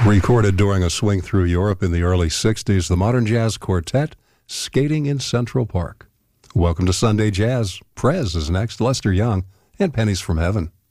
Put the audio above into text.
Recorded during a swing through Europe in the early 60s, the Modern Jazz Quartet, skating in Central Park. Welcome to Sunday Jazz. Prez is next, Lester Young, and Pennies from Heaven.